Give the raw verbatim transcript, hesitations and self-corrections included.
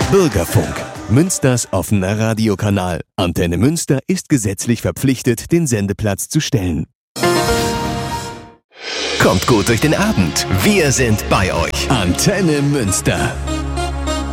Bürgerfunk, Münsters offener Radiokanal. Antenne Münster ist gesetzlich verpflichtet, den Sendeplatz zu stellen. Kommt gut durch den Abend. Wir sind bei euch. Antenne Münster.